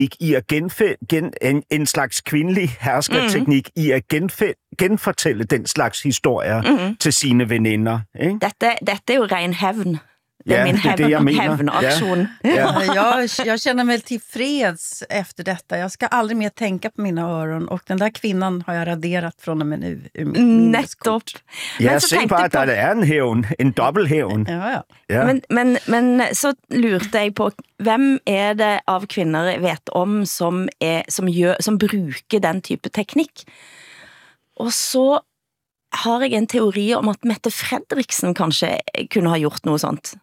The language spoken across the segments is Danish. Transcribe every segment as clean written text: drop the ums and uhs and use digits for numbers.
i at en slags kvindelig herskerteknik i at genfortælle den slags historier til sine veninder. Ikke? Dette er jo ren hävn. Det är min hävnaktion. Jag känner mig tillfreds efter detta. Jag ska aldrig mer tänka på mina öron. Och den där kvinnan har jag raderat från och med nu ur mitt minneskort. Jag ser bara att det är en hävn, en dobbelthävn. Ja. Men så lurte jeg på, hvem er det av kvinder jeg vet om som bruker den type teknikk? Og så har jeg en teori om at Mette Frederiksen kanskje kunne ha gjort noe sånt.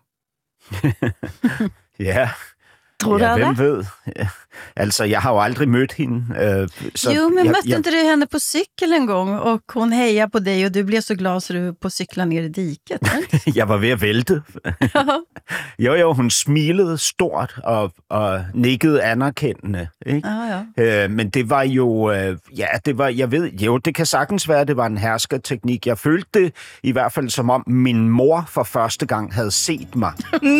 Ja. Tror du det? Hvem ved? Altså, jeg har jo aldrig mødt hende. Jo, men mötte inte du henne på cykel en gång och hon hejade på dig och du blev så glad så du på cykla ner i diket? Jeg var ved at vælte. Jo, hun smilede stort og nikkede anerkendende. Ikke? Men det var jo, det kan sagtens være, det var en herskerteknik. Jeg følte det i hvert fald som om min mor for første gang havde set mig.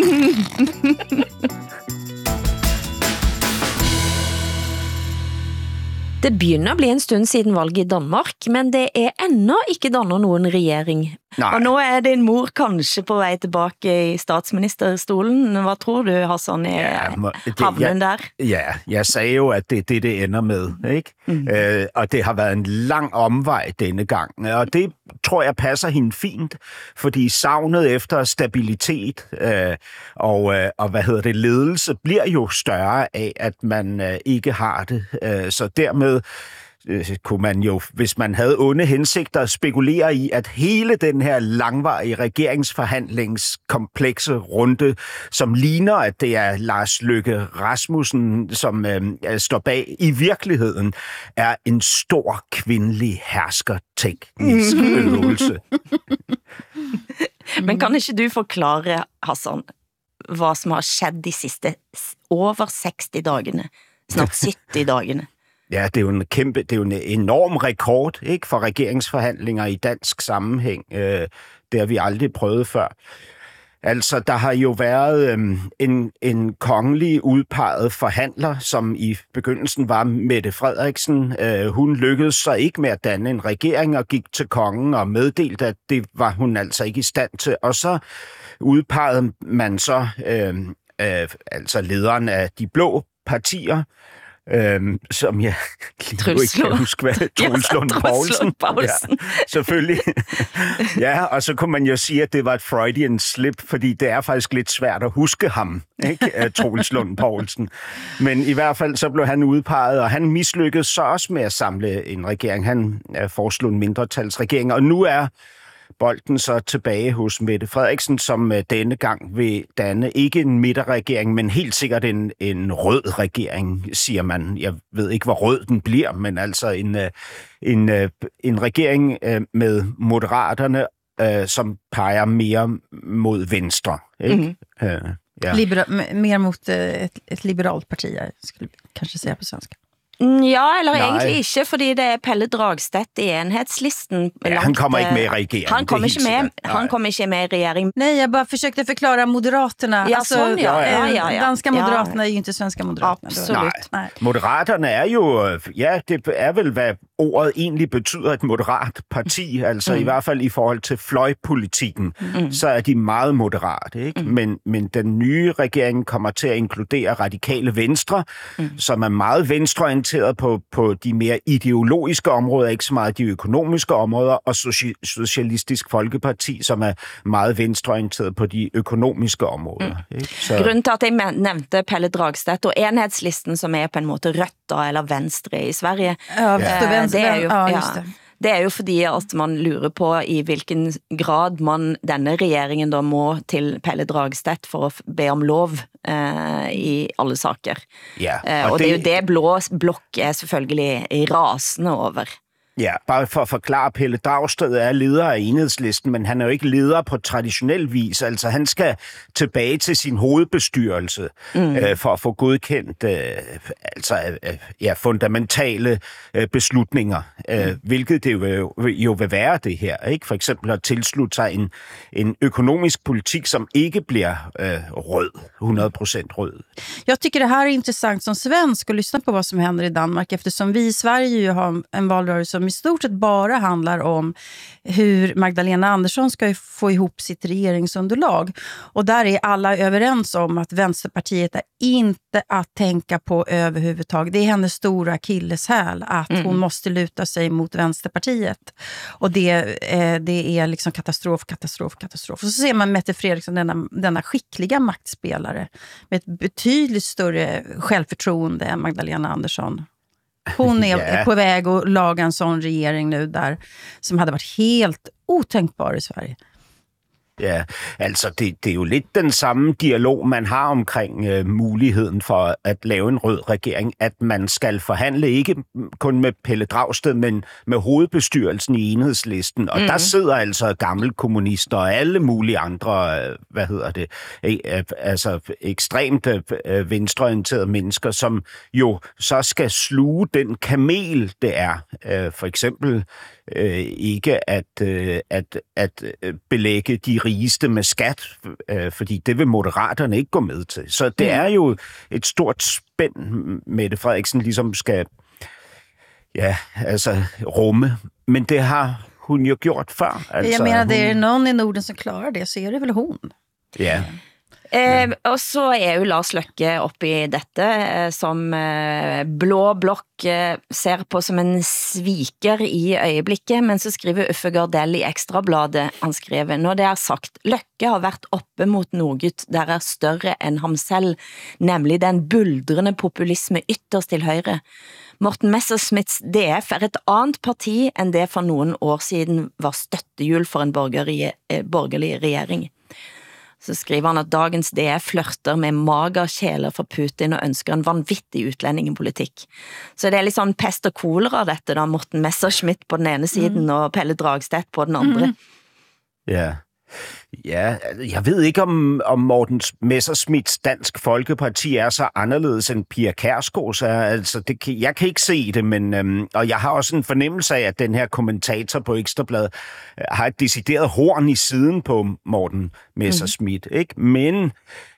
Det begynner at bli en stund siden valget i Danmark, men det er ennå ikke dannet nogen regering. Nej. Og nå er din mor kanskje på vej tilbage i statsministerstolen. Hvad tror du, Hassan, havnen der? Ja, jeg sagde jo, at det er det ender med, ikke? Og det har været en lang omvej denne gang, og det tror jeg passer hende fint, fordi savnet efter stabilitet og ledelse bliver jo større af, at man ikke har det. Så dermed kunne man jo, hvis man havde onde hensigter, spekulere i, at hele den her langvarige regeringsforhandlingskomplekse runde, som ligner, at det er Lars Løkke Rasmussen, som står bag, i virkeligheden er en stor kvindelig herskerteknisk øvelse. Men kan ikke du forklare, Hassan, hvad som har skjedd de sidste over 60 dagene, snart 70 dagene? Ja, det er jo en enorm rekord, ikke, for regeringsforhandlinger i dansk sammenhæng. Det har vi aldrig prøvet før. Altså, der har jo været en kongelig udpeget forhandler, som i begyndelsen var Mette Frederiksen. Hun lykkedes så ikke med at danne en regering og gik til kongen og meddelte, at det var hun altså ikke i stand til. Og så udpegede man så altså lederen af de blå partier, som jeg lige ikke kan huske, hvad Troels Lund Poulsen. Ja, selvfølgelig. Ja, og så kunne man jo sige, at det var et Freudian slip, fordi det er faktisk lidt svært at huske ham, ikke? Troels Lund Poulsen. Men i hvert fald så blev han udpeget, og han mislykkedes så også med at samle en regering. Han foreslog en mindretalsregering, og nu er bolden så tilbage hos Mette Frederiksen, som denne gang vil danne ikke en midterregering, men helt sikkert en rød regering, siger man. Jeg ved ikke, hvor rød den bliver, men altså en regering med moderaterne, som peger mere mod venstre. Ikke? Ja. Mer mot ett liberalt parti, jeg skulle kanskje säga på svenska. Ja, eller egentlig ikke, fordi det er Pelle Dragstedt i enhedslisten. Ja, han kommer ikke med i regeringen. Han kommer ikke med i regering. Nej, jag bara försökte förklara Moderaterna. Ja, alltså, sån, ja. Danska Moderaterna är ju inte svenska Moderaterna. Absolut. Nej. Moderaterne er jo, ja, det er vel, hvad ordet egentlig betyder, et moderat parti, altså i hvert fald i forhold til fløjpolitikken, så er de meget moderate, ikke? Men den nye regering kommer til at inkludere radikale venstre, som er meget venstreorienteret på de mere ideologiske områder, ikke så meget de økonomiske områder, og Socialistisk Folkeparti, som er meget venstreorienteret på de økonomiske områder. Grunden til at jeg nævnte Pelle Dragstedt og enhedslisten, som er på en måte rødt eller venstre i Sverige, det er jo fordi at man lurer på i hvilken grad denne regeringen da må til Pelle Dragstedt for at be om lov i alle saker. Ja, og det er jo det blå blok er selvfølgelig rasende over. Ja, bare for at forklare, Pelle Dragsted er leder af Enhedslisten, men han er jo ikke leder på traditionel vis. Altså, han skal tilbage til sin hovedbestyrelse for at få godkendt fundamentale beslutninger, hvilket det jo vil være det her. Ikke? For eksempel at tilslutte sig en økonomisk politik, som ikke bliver rød, 100% rød. Jag tycker det här är intressant som svensk att lyssna på vad som händer i Danmark, eftersom vi i Sverige ju har en valrörelse som i stort sett bara handlar om hur Magdalena Andersson ska få ihop sitt regeringsunderlag. Och där är alla överens om att Vänsterpartiet är inte att tänka på överhuvudtaget. Det är hennes stora akilleshäl att hon måste luta sig mot Vänsterpartiet. Och det är liksom katastrof. Och så ser man Mette Frederiksen, denna skickliga maktspelare med ett betydligt större självförtroende än Magdalena Andersson. Hon är på väg att laga en sån regering nu där, som hade varit helt otänkbar i Sverige. Ja, altså det er jo lidt den samme dialog, man har omkring muligheden for at lave en rød regering, at man skal forhandle ikke kun med Pelle Dragsted, men med hovedbestyrelsen i Enhedslisten. Og der sidder altså gamle kommunister og alle mulige andre, altså ekstremt venstreorienterede mennesker, som jo så skal sluge den kamel, det er. For eksempel ikke at belægge de rigeste med skat, fordi det vil Moderaterne ikke gå med til. Så det er jo et stort spænd, Mette Frederiksen ligesom skal rumme. Men det har hun jo gjort før. Altså, jeg mener, det er nogen i Norden, som klarer det, så er det vel hun. Ja. Og så er jo Lars Løkke oppe i dette, som blå blokk ser på som en sviker i øjeblikket, men så skriver Uffe Gardell i Ekstrabladet, han skriver, når det er sagt, Løkke har vært oppe mot noget, der er større end ham selv, nemlig den buldrende populisme ytterst til højre. Morten Messerschmidts DF er et andet parti end det for nogle år siden var støttehjul for en borgerlig regering. Så skriver han at dagens DF flørter med magerkjæler for Putin og ønsker en vanvittig utlendingepolitikk. Så det er litt sånn pest og kolera dette da, Morten Messerschmidt på den ene siden og Pelle Dragstedt på den andre. Ja. Ja, jeg ved ikke, om Morten Messerschmidts Dansk Folkeparti er så anderledes end Pia Kjærsgaard. Altså, jeg kan ikke se det, men og jeg har også en fornemmelse af, at den her kommentator på Ekstrabladet har et decideret horn i siden på Morten Messerschmidt. Ikke? Men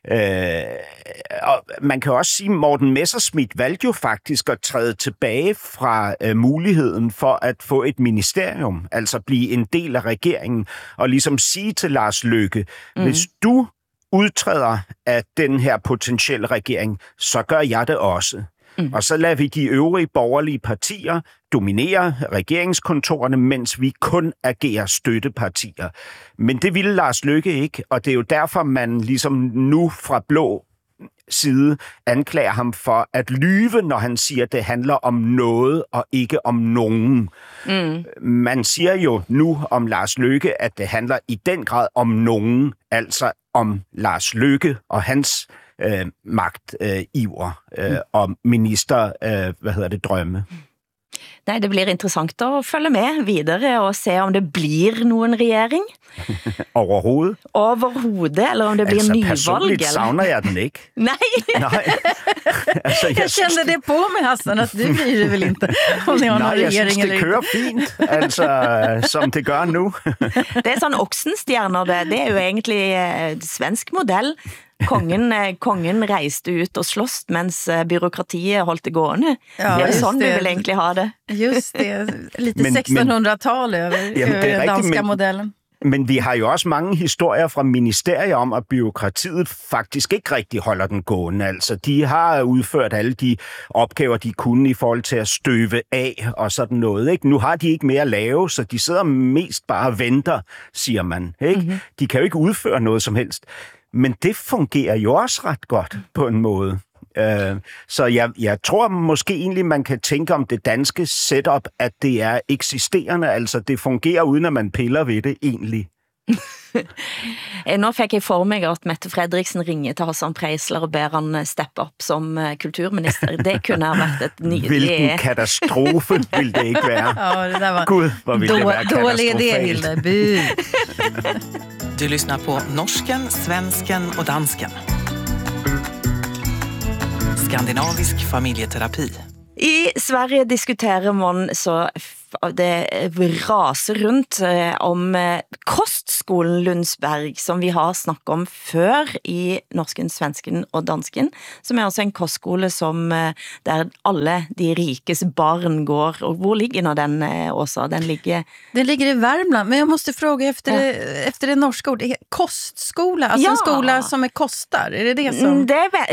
og man kan også sige, at Morten Messerschmidt valgte jo faktisk at træde tilbage fra muligheden for at få et ministerium, altså blive en del af regeringen, og ligesom sige til Lars Løkke, hvis du udtræder af den her potentielle regering, så gør jeg det også. Og så lader vi de øvrige borgerlige partier dominere regeringskontorerne, mens vi kun agerer støttepartier. Men det ville Lars Løkke ikke, og det er jo derfor, man ligesom nu fra blå side anklager ham for at lyve, når han siger, at det handler om noget og ikke om nogen. Man siger jo nu om Lars Løkke, at det handler i den grad om nogen, altså om Lars Løkke og hans magtiver og drømme. Nej, det blir interessant at følge med videre og se om det blir nogen regering. Overhovedet? Overhovedet, eller om det blir nyvalg. Personligt savner jeg den ikke. Nej. Altså, jeg kände det på mig, Hassan, att det blir det väl inte om ni har någon regering. Nej, jeg synes, det kører fint, altså, som det gør nu. Det er sådan oksenstjerner, det er jo egentlig svensk model. Kongen reiste ut og slåss, mens byråkratiet holdt det gående. Ja, det er sådan vi vil egentlig ha det. Just det, lite 1600-tal över den danska modellen. Men vi har jo også mange historier fra ministerier om, at byråkratiet faktisk ikke rigtig holder den gående. Altså, de har udført alle de opgaver, de kunne i forhold til at støve af og sådan noget. Ikke? Nu har de ikke mere at lave, så de sidder mest bare og venter, siger man. Ikke? De kan jo ikke udføre noget som helst. Men det fungerer jo også ret godt på en måde. Så jeg tror måske egentlig, man kan tænke om det danske setup, at det er eksisterende. Altså det fungerer uden at man piller ved det egentlig. Nå fikk jeg for meg at Mette Fredriksen ringer til Hassan Preisler og ber han steppe op som kulturminister. Det kunne ha været et nydelig... Hvilken katastrofe vil det ikke være? Ja, det där var... Gud, hvor ville det være Dålig idé, katastrofalt. Hilde. Bu. Du lyssnar på Norsken, Svensken och Dansken. Skandinavisk familjeterapi. I Sverige diskuterer man så det raser rundt om kostskolen Lundsberg, som vi har snakket om før i Norsken, Svensken og Dansken, som altså en kostskole som der alle de rikes barn går. Og hvor ligger nå den, Åsa? Den ligger i Värmland, men jag måste fråga efter det norska ordet. Kostskola, alltså en skola som kostar, är det som...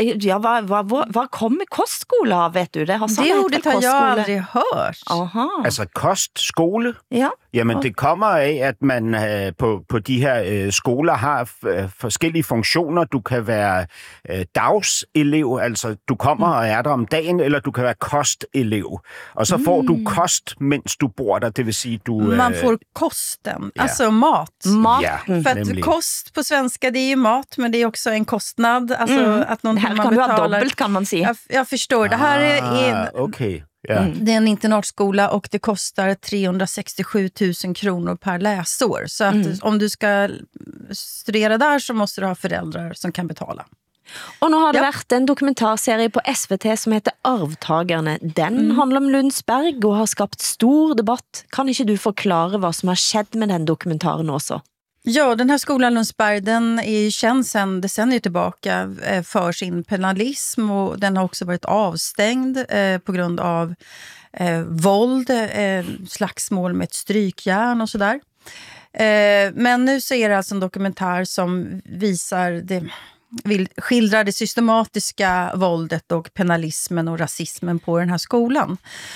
Vad kommer kostskola av, vet du? Det ordet har jag aldrig hört. Aha. Altså kostskole? Ja. Jamen, det kommer af, at man på de her skoler har forskellige funktioner. Du kan være dagselev, altså du kommer og er der om dagen, eller du kan være kostelev. Og så får du kost, mens du bor der, det vil sige, du... Man får kosten, alltså mat. Maten. För att kost på svenska, det är ju mat, men det är också en kostnad. Alltså att någonting Här man kan betalar. du ha dobbelt, kan man säga. Jag förstår, det här är... Okay. Ja. Det är en internatskola och det kostar 367 000 kronor per läsår. Så att om du ska studera där så måste du ha föräldrar som kan betala. Og nå har det vært en dokumentarserie på SVT som heter Arvtagerne. Den handler om Lundsberg og har skapt stor debatt. Kan ikke du forklare vad som har skett med den dokumentaren också? Ja, den här skolan Lundsberg, den är ju känd sedan decennier tillbaka för sin penalism, och den har också varit avstängd på grund av våld, slagsmål med ett strykjärn och sådär. Men nu så är det alltså en dokumentär som skildrar det systematiska våldet och penalismen och rasismen på den här skolan.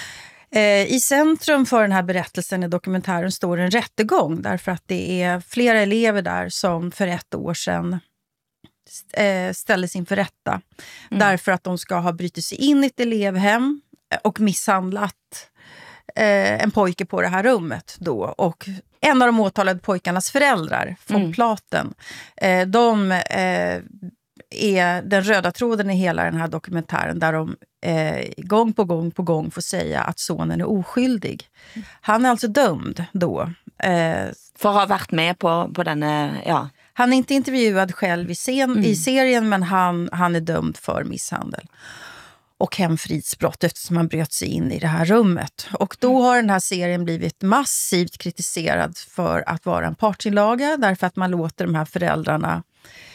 I centrum för den här berättelsen i dokumentären står en rättegång, därför att det är flera elever där som för 1 år sedan ställdes inför rätta. Därför att de ska ha brutit sig in i ett elevhem och misshandlat en pojke på det här rummet då. Och en av de åtalade pojkarnas föräldrar, von Platen, de är den röda tråden i hela den här dokumentären, där de gång på gång får säga att sonen är oskyldig. Han är alltså dömd då. För att ha varit med på denna, ja. Han är inte intervjuad själv i serien, men han är dömd för misshandel och hemfridsbrott eftersom han bröt sig in i det här rummet. Och då har den här serien blivit massivt kritiserad för att vara en partsinlaga, därför att man låter de här föräldrarna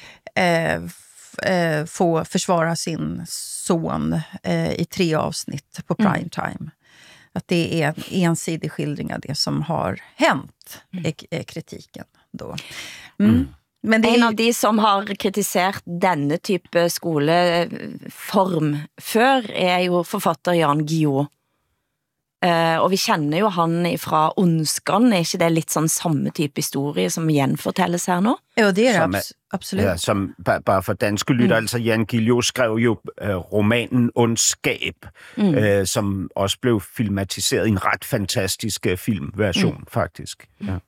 få försvara sin son i 3 avsnitt på primetime. Att det är en ensidig skildring av det som har hänt, är kritiken då. Men det är... En av de som har kritiserat denna typ skoleform før är ju författare Jan Guillou. Og vi känner ju han fra Ondskan. Är inte det lite sån samma typ historie som genfortälles här nu? Ja, det är det absolut. Ja, som bare for danske lytter, altså Jan Guillou skrev jo romanen Ondskab, som også blev filmatiseret i en ret fantastisk filmversion, faktisk. Ja.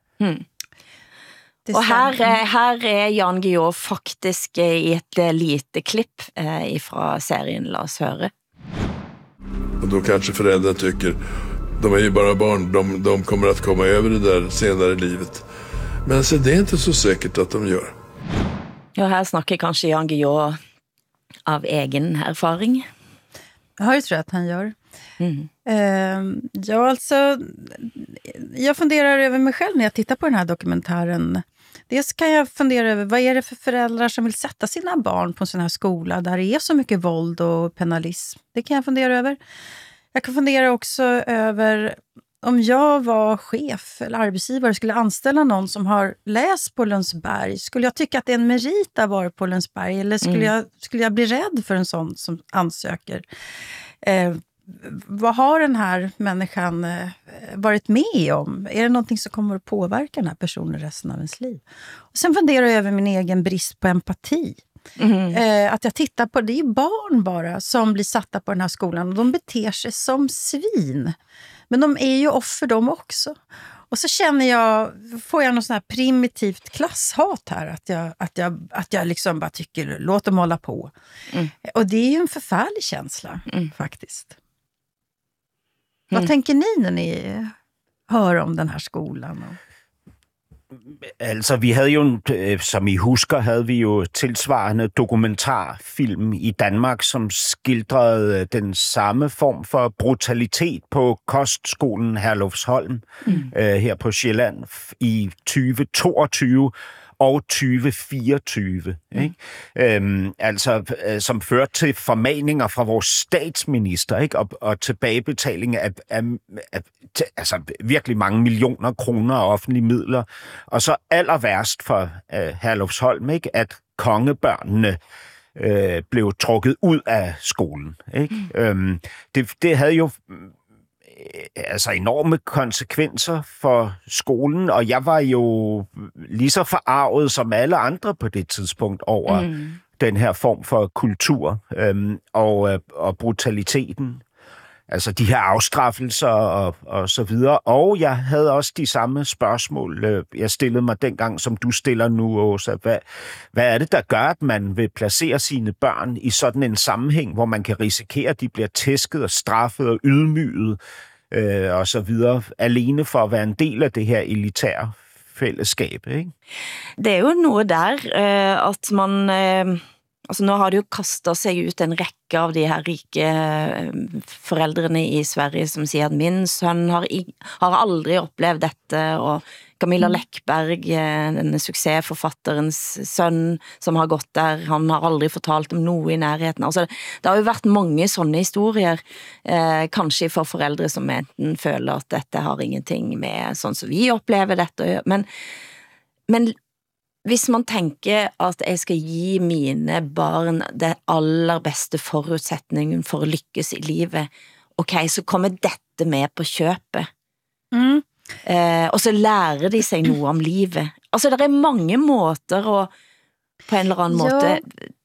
Og her er Jan Guillou faktisk i et lite klipp fra serien. La oss høre. Och då kanske föräldrar tycker, de är ju bara barn, de kommer att komma över det där senare i livet. Men alltså, det är inte så säkert att de gör. Ja, här snackar kanske Jan Guillou av egen erfaring. Ja, det tror jag att han gör. Ja, alltså, jag funderar över mig själv när jag tittar på den här dokumentären. Dels kan jag fundera över, vad är det för föräldrar som vill sätta sina barn på en sån här skola där det är så mycket våld och penalism. Det kan jag fundera över. Jag kan fundera också över om jag var chef eller arbetsgivare skulle anställa någon som har läst på Lundsberg. Skulle jag tycka att det är en merit att vara på Lundsberg, eller skulle jag bli rädd för en sån som ansöker? Vad har den här människan varit med om? Är det någonting som kommer att påverka den här personen resten av ens liv? Och sen funderar jag över min egen brist på empati. Att jag tittar på, det är barn bara som blir satta på den här skolan, och de beter sig som svin. Men de är ju offer de också. Och så känner jag, får jag något sån här primitivt klasshat här. Att jag liksom bara tycker, låt dem hålla på. Och det är ju en förfärlig känsla faktiskt. Vad tänker ni när ni hör om den här skolan? Altså, vi havde jo, som I husker, havde vi jo tilsvarende dokumentarfilm i Danmark, som skildrede den samme form for brutalitet på kostskolen Herlufsholm her på Sjælland i 2022 og 2024, ikke? Som førte til formaninger fra vores statsminister, ikke? Og tilbagebetaling af altså virkelig mange millioner kroner af offentlige midler. Og så allerværst for Herlufsholm, ikke? At kongebørnene blev trukket ud af skolen, ikke? Det havde jo altså enorme konsekvenser for skolen, og jeg var jo lige så forarvet som alle andre på det tidspunkt over den her form for kultur og brutaliteten. Altså de her afstraffelser og så videre. Og jeg havde også de samme spørgsmål, jeg stillede mig dengang, som du stiller nu, Åsa. Hvad er det, der gør, at man vil placere sine børn i sådan en sammenhæng, hvor man kan risikere, at de bliver tæsket og straffet og ydmyget og så videre, alene for at være en del af det her elitære fællesskab, ikke? Det er jo noget der, at man... Altså, nu har det jo kastet sig ut en række av de her rike forældrene i Sverige, som siger, at min søn har aldrig oplevet dette, og Camilla Läckberg, denne succesforfatterens søn, som har gått der, han har aldrig fortalt om noget i nærheten. Altså, det har jo været mange sådanne historier, kanskje for forældre, som enten føler, at dette har ingenting med sådan, som vi oplever dette, men hvis man tænker, at jeg skal give mine barn det allerbedste forudsætningen for at lykkes i livet, okay, så kommer dette med på købet. Og så lærer de sig noget om livet. Altså, der er mange måter at på en eller anden måde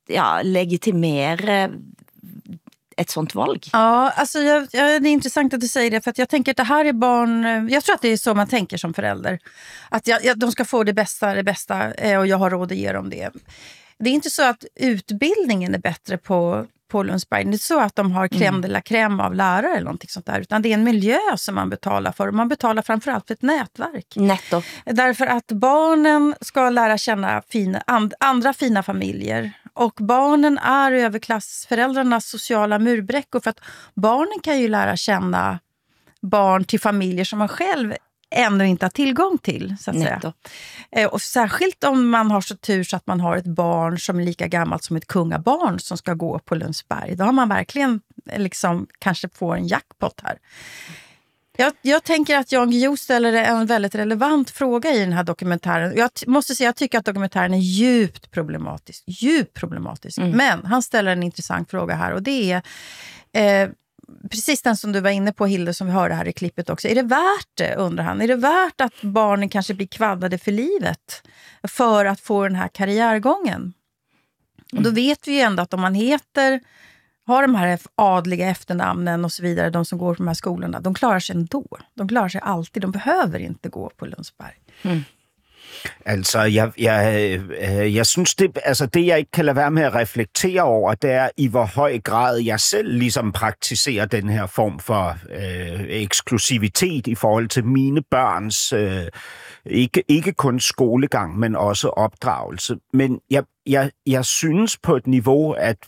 legitimere ett sånt valg. Ja, alltså det är intressant att du säger det, för att jag tänker att det här är barn, jag tror att det är så man tänker som förälder, att de ska få det bästa och jag har råd att ge dem det. Det är inte så att utbildningen är bättre på Lundsberg. Det är så att de har crème de la crème av lärare eller någonting sånt där, utan det är en miljö som man betalar för, och man betalar framförallt för ett nätverk. Netto. Därför att barnen ska lära känna andra fina familjer. Och barnen är överklassföräldrarnas sociala murbräckor, för att barnen kan ju lära känna barn till familjer som man själv ännu inte har tillgång till, så att säga. Och särskilt om man har så tur så att man har ett barn som är lika gammalt som ett kungabarn som ska gå på Lundsberg. Då har man verkligen liksom kanske får en jackpot här. Jag tänker att Jan Guillou ställer en väldigt relevant fråga i den här dokumentären. Jag måste säga, jag tycker att dokumentären är djupt problematisk. Men han ställer en intressant fråga här, och det är precis den som du var inne på, Hilde, som vi hörde här i klippet också. Är det värt det, undrar han? Är det värt att barnen kanske blir kvaddade för livet för att få den här karriärgången? Och då vet vi ju ändå att om man har de här adliga efternamnen och så vidare, de som går på de här skolorna, de klarar sig ändå. De klarar sig alltid. De behöver inte gå på Lundsberg. Altså, jeg synes, det jeg ikke kan lade være med at reflektere over, det er, i hvor høj grad jeg selv ligesom praktiserer den her form for eksklusivitet i forhold til mine børns, ikke kun skolegang, men også opdragelse. Men jeg synes på et niveau, at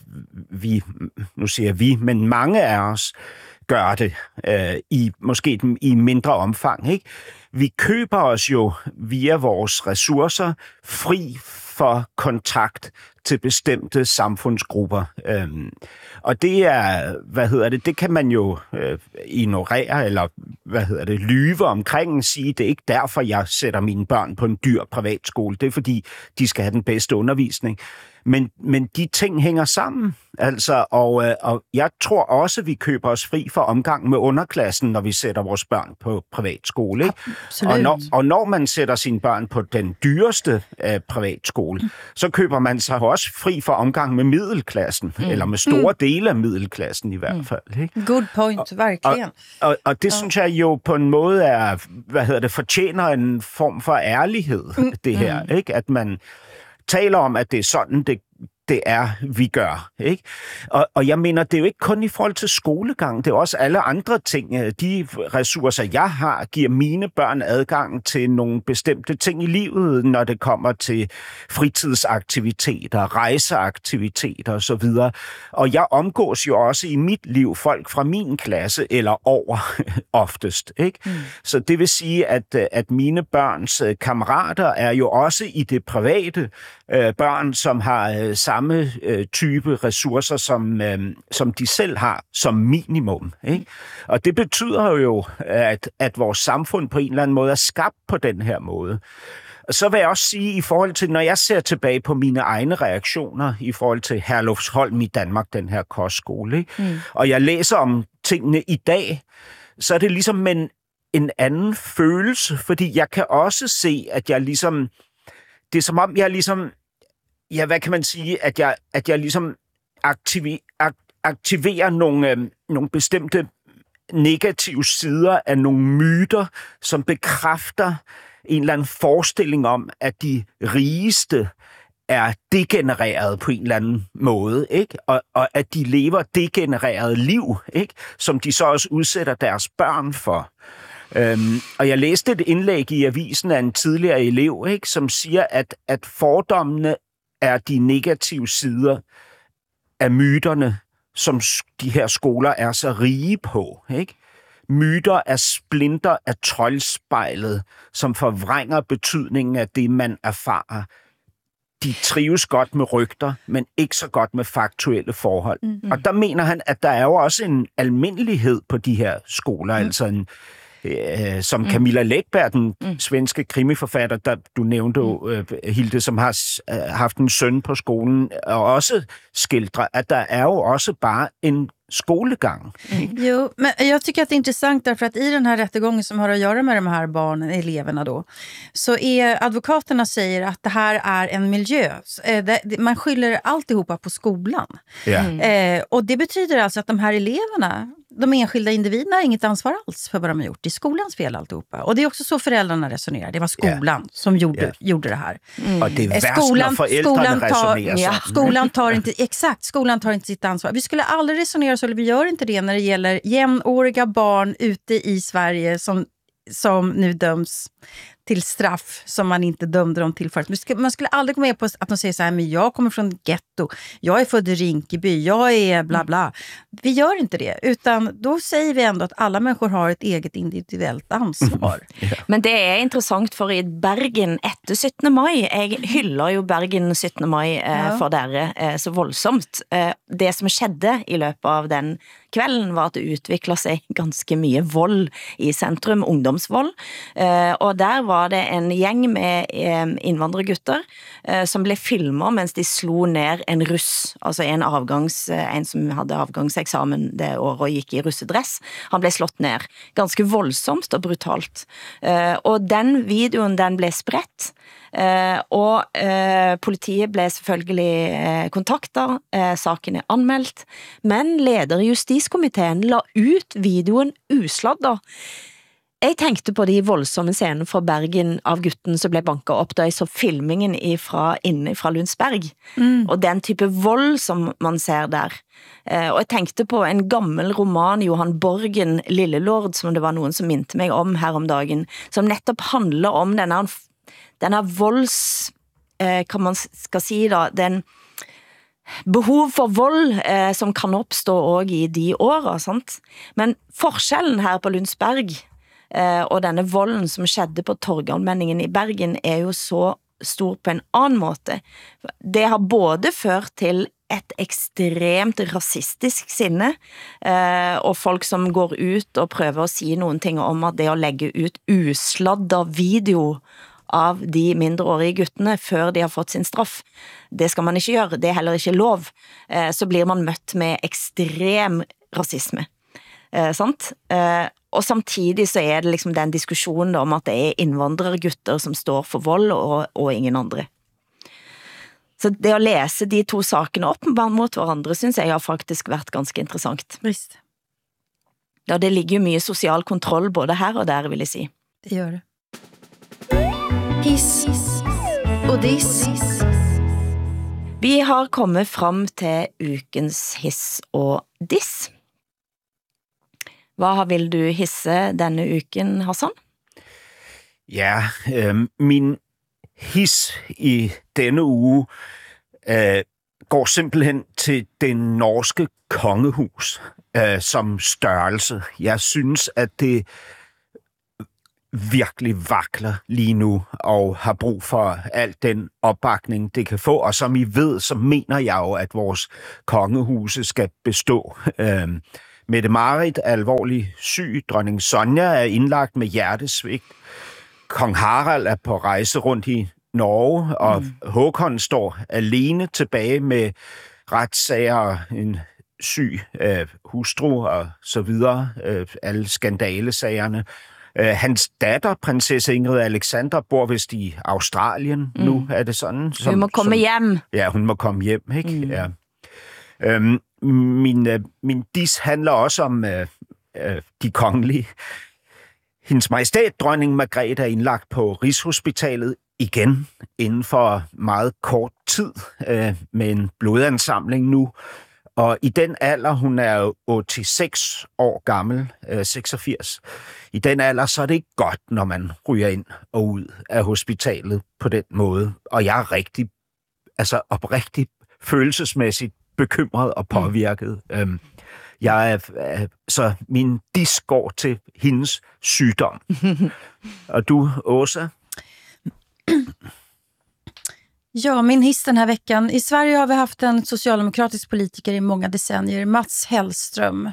nu siger vi, men mange af os gør det, måske i mindre omfang, ikke? Vi køber os jo via vores ressourcer fri for kontakt til bestemte samfundsgrupper. Og det er, det kan man jo ignorere, eller lyve omkring, sige, det er ikke derfor, jeg sætter mine børn på en dyr privatskole. Det er fordi, de skal have den bedste undervisning. Men de ting hænger sammen. Altså, og jeg tror også, vi køber os fri for omgang med underklassen, når vi sætter vores børn på privatskole. Ikke? Og når man sætter sine børn på den dyreste privatskole, så køber man sig også fri for omgang med middelklassen, eller med store dele af middelklassen i hvert fald. Ikke? Good point, verkligen. Og det synes jeg jo på en måde er, fortjener en form for ærlighed, det her. Ikke? At man taler om, at det er sådan, det er, vi gør. Ikke? Og jeg mener, det er jo ikke kun i forhold til skolegang, det er også alle andre ting. De ressourcer, jeg har, giver mine børn adgang til nogle bestemte ting i livet, når det kommer til fritidsaktiviteter, rejseaktiviteter osv. Og jeg omgås jo også i mit liv folk fra min klasse eller over oftest. Ikke? Så det vil sige, at mine børns kammerater er jo også i det private børn, som har samme type ressourcer, som de selv har som minimum. Ikke? Og det betyder jo, at vores samfund på en eller anden måde er skabt på den her måde. Så vil jeg også sige, i forhold til, når jeg ser tilbage på mine egne reaktioner i forhold til Herlufsholm i Danmark, den her kostskole, ikke? Og jeg læser om tingene i dag, så er det ligesom en anden følelse, fordi jeg kan også se, at jeg ligesom, det er som om jeg ligesom, ja, hvad kan man sige, at jeg ligesom aktiverer nogle bestemte negative sider af nogle myter, som bekræfter en eller anden forestilling om, at de rigeste er degenereret på en eller anden måde, ikke? Og at de lever degenereret liv, ikke? Som de så også udsætter deres børn for. Og jeg læste et indlæg i avisen af en tidligere elev, ikke? Som siger, at fordommene er de negative sider af myterne, som de her skoler er så rige på, ikke? Myter er splinter af troldspejlet, som forvrænger betydningen af det, man erfarer. De trives godt med rygter, men ikke så godt med faktuelle forhold. Og der mener han, at der er jo også en almindelighed på de her skoler, altså en som Camilla Läckberg, den svenske krimiforfatter, der du nævnte, Hilde, som har haft en søn på skolen, og også skildrer, at der er jo også bare en skolegang. Jo, men jag tycker att det är intressant därför att i den här rättegången som har att göra med de här barnen, eleverna då, så är advokaterna säger att det här är en miljö. Man skyller alltihopa på skolan. Och det betyder alltså att de här eleverna, de enskilda individerna har inget ansvar alls för vad de har gjort. Det är skolans fel alltihopa. Och det är också så föräldrarna resonerar. Det var skolan som gjorde det här. Och det är värst när föräldrarna resonerar så. Skolan tar inte sitt ansvar. Vi skulle aldrig resonera så, eller vi gör inte det när det gäller jämnåriga barn ute i Sverige som nu döms till straff som man inte dömde dem till förut. Man skulle aldrig gå med på att de säger så här, men jag kommer från ghetto, jag är född i Rinkeby, jag är bla bla. Vi gör inte det, utan då säger vi ändå att alla människor har ett eget individuellt ansvar. Men det är intressant för i Bergen efter 17. maj, jag hyllar ju Bergen 17. maj för dere så våldsomt. Det som skedde i løpet av den kvällen var att det utvecklade sig ganska mycket våld i centrum, ungdomsvåld. Och där var det en gäng med invandrargutter som blev filmet mens de slog ner en russ, alltså en som hade avgångsexamen det året och gick i russedress. Han blev slått ner ganska våldsomt och brutalt. Och den videon den blev spredt. Og politiet blev selvfølgelig kontaktet, saken er anmeldt, men leder i justiskomiteen la ut videoen usladdet. Jeg tenkte på de voldsomme scenene fra Bergen av gutten som ble banket opp da jeg så filmingen inne fra Lundsberg, og den type vold som man ser der. Og jeg tenkte på en gammel roman, Johan Borgen, Lillelord, som det var noen som minte meg om her om dagen, som nettopp handler om denne volds, kan man skal si da, den behov for vold som kan oppstå også i de årene, sant? Men forskjellen her på Lundsberg og denne volden som skjedde på Torgallmenningen i Bergen er jo så stor på en annen måte. Det har både ført til et ekstremt rasistisk sinne, og folk som går ut og prøver å si noen ting om at det å legge ut usladda video av de mindreårige guttene før de har fått sin straff. Det skal man ikke gjøre, det er heller ikke lov. Så blir man møtt med ekstrem rasisme. Sant? Og samtidig så er det liksom den diskusjonen om at det er innvandrergutter som står for vold og ingen andre. Så det å lese de to sakene opp mot hverandre synes jeg har faktisk vært ganske interessant. Visst. Ja, det ligger jo mye sosial kontroll både her og der, vil jeg si. Det gör det. Hiss och diss. Vi har kommet fram til ukens hiss og diss. Hvad vil du hisse denne uken, Hassan? Ja, min hiss i denne uge går simpelthen til det norske kongehus som størrelse. Jeg synes, at det virkelig vakler lige nu, og har brug for alt den opbakning, det kan få. Og som I ved, så mener jeg jo, at vores kongehuse skal bestå. Mette-Marit er alvorligt syg. Dronning Sonja er indlagt med hjertesvigt. Kong Harald er på rejse rundt i Norge, og Håkon står alene tilbage med retssager, en syg hustru og så videre, alle skandalesagerne. Hans datter, prinsesse Ingrid Alexandra, bor vist i Australien nu, er det sådan? Hun må komme hjem. Ja, hun må komme hjem, ikke? Ja. Min diss handler også om de kongelige. Hendes Majestæt, dronning Margrethe, er indlagt på Rigshospitalet igen inden for meget kort tid med en blodansamling nu. Og i den alder, hun er jo 86 år gammel, 86, i den alder, så er det ikke godt, når man ryger ind og ud af hospitalet på den måde. Og jeg er oprigtigt følelsesmæssigt bekymret og påvirket. Så min diss går til hendes sygdom. Og du, Åsa? Ja, min hiss den här veckan. I Sverige har vi haft en socialdemokratisk politiker i många decennier, Mats Hellström.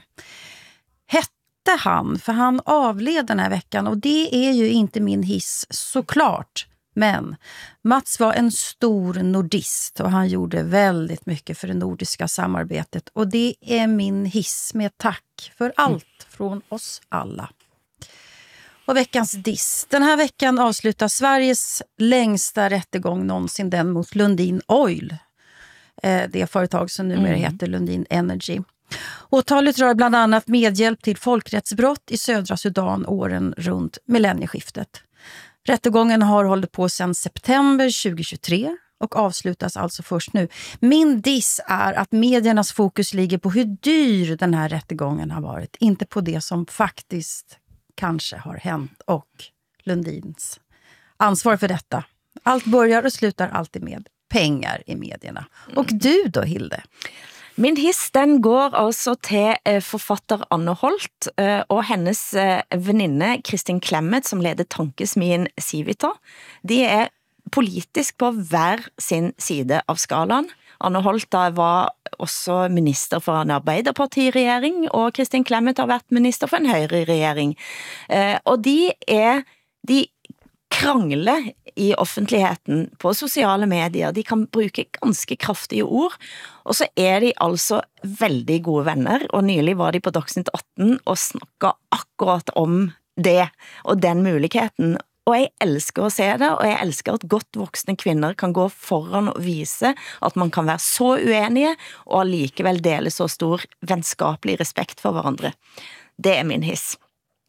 Hette han, för han avled den här veckan, och det är ju inte min hiss såklart. Men Mats var en stor nordist och han gjorde väldigt mycket för det nordiska samarbetet. Och det är min hiss med tack för allt från oss alla. Och veckans diss. Den här veckan avslutar Sveriges längsta rättegång någonsin, den mot Lundin Oil. Det företag som numera heter Lundin Energy. Åtalet rör bland annat medhjälp till folkrättsbrott i södra Sudan åren runt millennieskiftet. Rättegången har hållit på sedan september 2023 och avslutas alltså först nu. Min diss är att mediernas fokus ligger på hur dyr den här rättegången har varit, inte på det som faktiskt kanske har hänt och Lundins ansvar för detta. Allt börjar och slutar alltid med pengar i medierna. Och du då, Hilde? Min hiss, den går altså til forfatter Anne Holt og hennes veninde Kristin Clemet, som leder tankesmien Civita. De er politisk på hver sin side av skalaen. Anne Holt var også minister for en arbeiderpartiregjering, og Kristin Clemet har vært minister for en høyreregjering. Og de krangler i offentligheten på sociale medier. De kan bruke ganske kraftige ord, og så er de altså veldig gode venner, og nylig var de på Dagsnytt 18 og snakket akkurat om det, og den muligheten. Og jeg elsker å se det, og jeg elsker at godt voksne kvinner kan gå foran og vise at man kan være så uenige, og allikevel dele så stor vennskapelig respekt for hverandre. Det er min hiss.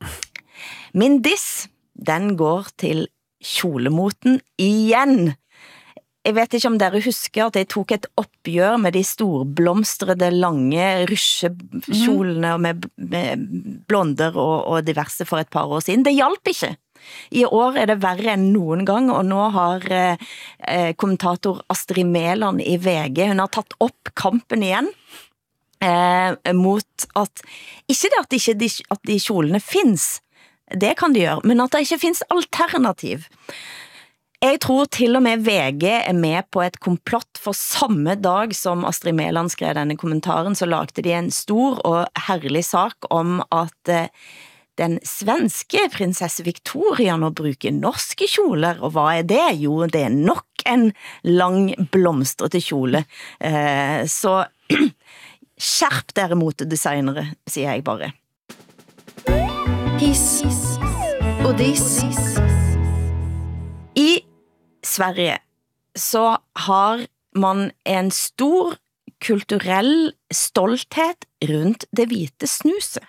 Min diss, den går til kjolemoten igjen. Jeg vet ikke om dere husker at jeg tok et oppgjør med de storblomstrede, lange rysjekjolene med blonder og diverse for et par år siden. Det hjalp ikke. I år er det verre enn noen gang, og nå har kommentator Astrid Mæland i VG, hun har tatt opp kampen igjen mot at, ikke det at de kjolene finnes, det kan de gjøre, men at det ikke finnes alternativ. Jeg tror til og med VG er med på et komplott, for samme dag som Astrid Mæland skrev denne kommentaren, så lagde de en stor og herlig sak om at den svenske prinsesse Victoria nå bruker norske kjoler, og hvad det? Jo, det nok en lang blomstrete kjole. Så skjerp dere motedesignere, sier jeg bare. Hiss och diss. I Sverige så har man en stor kulturell stolthet rundt det hvite snuset.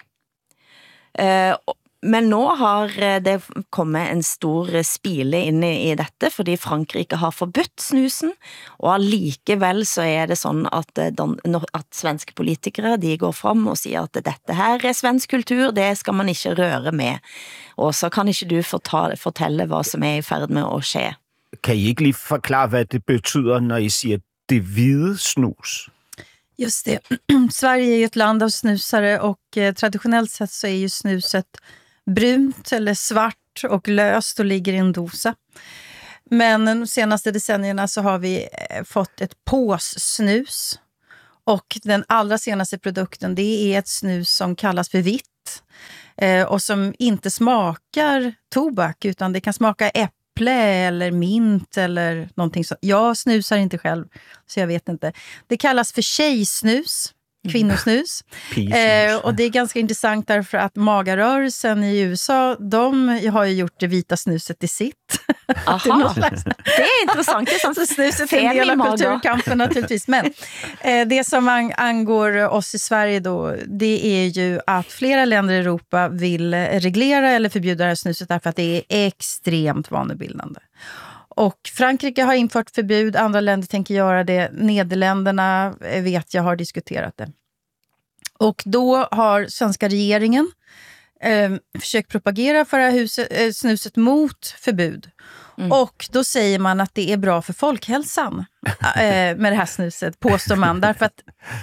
Men nå har det kommet en stor spile inn i dette, fordi Frankrike har forbudt snusen, og allikevel så det sånn at svenske politikere, de går frem og sier at dette her svensk kultur, det skal man ikke røre med. Og så kan ikke du fortelle hva som i ferd med å skje. Kan I ikke lige forklare, hvad det betyder, når I siger det hvide snus? Just det. Sverige är ju ett land av snusare och traditionellt sett så är ju snuset brunt eller svart och löst och ligger i en dosa. Men de senaste decennierna så har vi fått ett påssnus. Och den allra senaste produkten, det är ett snus som kallas för vitt. Och som inte smakar tobak, utan det kan smaka äpple eller mint eller någonting så. Jag snusar inte själv, så jag vet inte. Det kallas för tjejsnus. Kvinnosnus. Och det är ganska intressant därför att magarörelsen i USA, de har ju gjort det vita snuset till sitt. Aha, det är intressant. Det är så snuset är en del av kulturkampen naturligtvis. Men det som angår oss i Sverige då, det är ju att flera länder i Europa vill reglera eller förbjuda det här snuset därför att det är extremt vanebildande. Och Frankrike har infört förbud, andra länder tänker göra det. Nederländerna vet jag har diskuterat det. Och då har svenska regeringen försökt propagera för det här snuset mot förbud. Och då säger man att det är bra för folkhälsan med det här snuset, påstår man. Därför att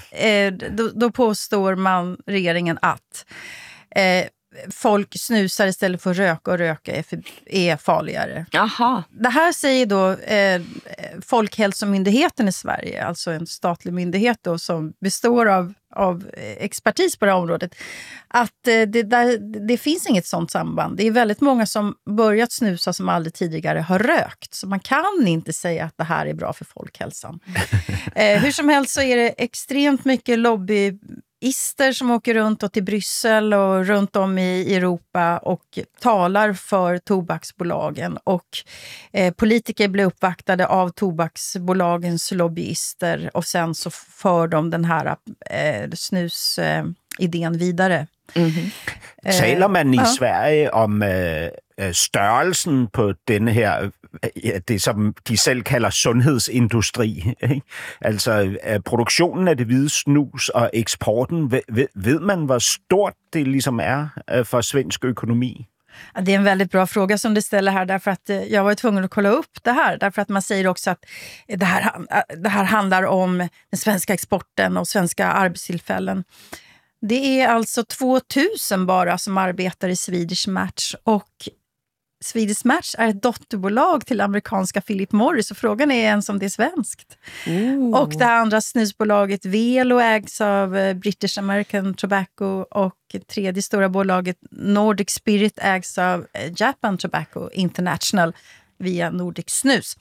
då påstår man regeringen att folk snusar istället för att röka, och röka är farligare. Aha. Det här säger då Folkhälsomyndigheten i Sverige, alltså en statlig myndighet då, som består av expertis på det här området, att det finns inget sånt samband. Det är väldigt många som börjat snusa som aldrig tidigare har rökt, så man kan inte säga att det här är bra för folkhälsan. Hur som helst så är det extremt mycket lobbyister som åker runt och till Bryssel och runt om i Europa och talar för tobaksbolagen, och politiker blir uppvaktade av tobaksbolagens lobbyister, och sen så för de den här snusidén vidare. Taler man i Sverige om størrelsen på denne her, det som de selv kalder sundhedsindustri, ikke? Altså produktionen af det hvide snus og eksporten, ved man hvor stort det ligesom for svensk økonomi? Det är en väldigt bra fråga som du ställer här, därför att jag var tvungen att kolla upp det här, därför att man säger också att det här handlar om den svenska exporten och svenska arbetstillfällen. Det är alltså 2000 bara som arbetar i Swedish Match, och Swedish Match är ett dotterbolag till amerikanska Philip Morris, och frågan är ens om det är svenskt. Och det andra snusbolaget Velo ägs av British American Tobacco, och tredje stora bolaget Nordic Spirit ägs av Japan Tobacco International via Nordic Snus.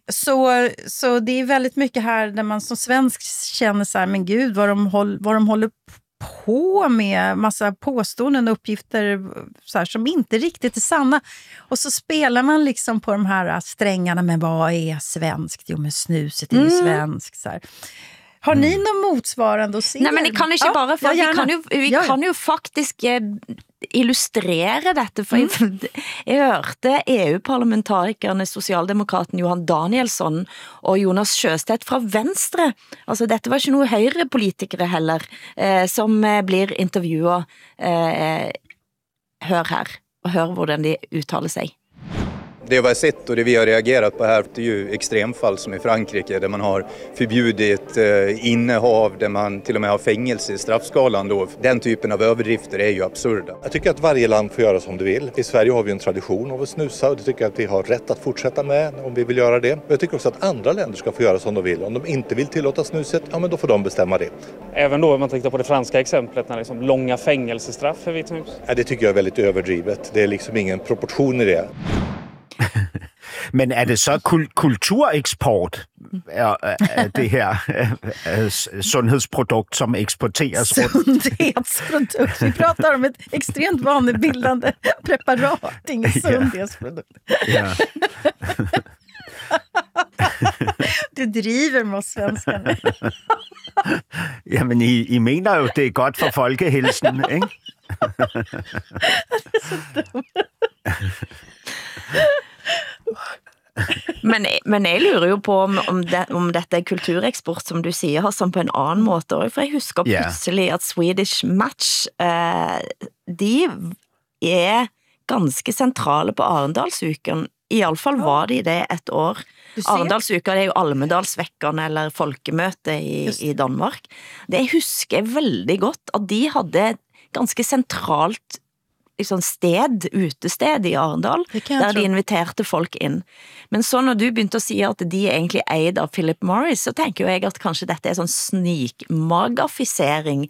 Så det är väldigt mycket här där man som svensk känner så här, men gud vad de håller på med massa påståenden och uppgifter så här, som inte riktigt är sanna. Och så spelar man liksom på de här strängarna, men vad är svenskt? Jo, men snuset är ju svenskt. Så här. Har ni någon motsvarande att se? Nej, men det kan ikke bare, for vi kan jo faktisk illustrere dette, for jeg hørte EU-parlamentarikerne, socialdemokraten Johan Danielsson og Jonas Sjöstedt fra Venstre, altså dette var ikke noe høyrepolitikere heller, som blir intervjuet. Hør her, og hør hvordan de uttaler sig. Det vi har sett och det vi har reagerat på här är ju extremfall som i Frankrike där man har förbjudit innehav, där man till och med har fängelse i straffskalan då. Den typen av överdrifter är ju absurda. Jag tycker att varje land får göra som det vill. I Sverige har vi en tradition av att snusa och det tycker jag att vi har rätt att fortsätta med om vi vill göra det. Jag tycker också att andra länder ska få göra som de vill. Om de inte vill tillåta snuset, ja men då får de bestämma det. Även då om man tittar på det franska exemplet när det är liksom långa fängelsestraff för vitt snus? Ja, det tycker jag är väldigt överdrivet. Det är liksom ingen proportion i det. Men er det så kulturexport af det her sundhedsprodukt, som eksporteres rundt? Sundhetsprodukt. Vi pratar om ett extremt vanebildande preparat, inget sundhetsprodukt. Ja. Du driver med oss svenskarna. Jamen, I mener jo, det er godt for folkehelsen, ikke? Det är så dumt. Men jeg lurer jo på om dette er kultureksport, som du sier, som på en annen måte. For jeg husker plutselig at Swedish Match, de er ganske sentrale på Arendalsuken. I alle fall var de det et år. Arendalsuka, det er jo Almedalsvekkerne eller folkemøte i Danmark. Det husker jeg veldig godt, at de hadde ganske sentralt liksom utested i Arendal, der de inviterte folk inn. Men så når du begynte å si at de er egentlig eid av Philip Morris, så tenker jo jeg at kanskje dette er sånn snikmagafisering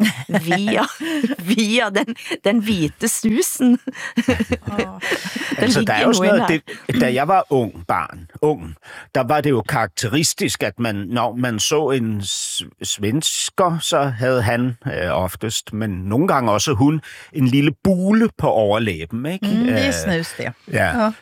via den hvite snusen. Altså, der er jo sådan noget, da jeg var ung, der var det jo karakteristisk, at når man så en svensker, så havde han oftest, men nogle gange også hun, en lille bule på overlæben, ikke? Det er snus, det. Ja.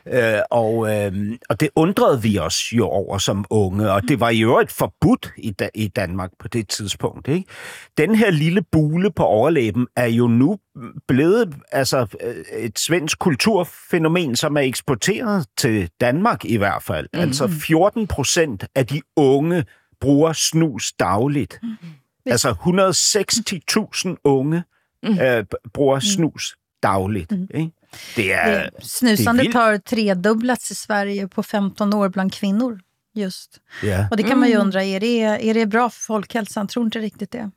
Og det undrede vi os jo over som unge, og det var jo et forbudt i Danmark på det tidspunkt, ikke? Den her lille bule på overlæben er jo nu blevet et svensk kulturfænomen, som er eksporteret til Danmark i hvert fald. Mm-hmm. Altså 14% af de unge bruger snus dagligt. Altså 160.000 unge bruger snus dagligt. Ikke? Snusandet har tredubblats i Sverige på 15 år bland kvinnor just. Yeah. Och det kan man ju undra, är det bra för folkhälsan? Tror inte riktigt det.